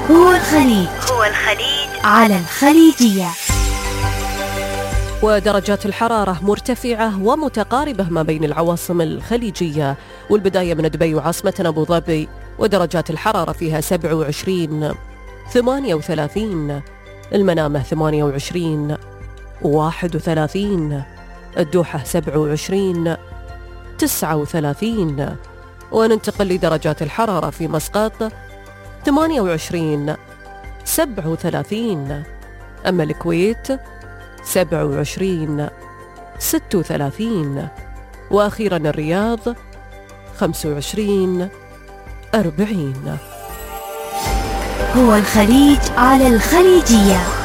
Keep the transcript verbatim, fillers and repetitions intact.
هو الخليج هو الخليج على الخليجية. ودرجات الحرارة مرتفعة ومتقاربة ما بين العواصم الخليجية، والبداية من دبي وعاصمة أبو ظبي، ودرجات الحرارة فيها سبعة وعشرين، ثمانية وثلاثين، المنامة ثمانية وعشرين، واحد وثلاثين، الدوحة سبعة وعشرين، تسعة وثلاثين. وننتقل لدرجات الحرارة في مسقط ثمانية وعشرين، سبعة وثلاثين، أما الكويت سبعة وعشرين، ستة وثلاثين، وأخيرا الرياض خمسة وعشرين، أربعين. هو الخليج على الخليجية.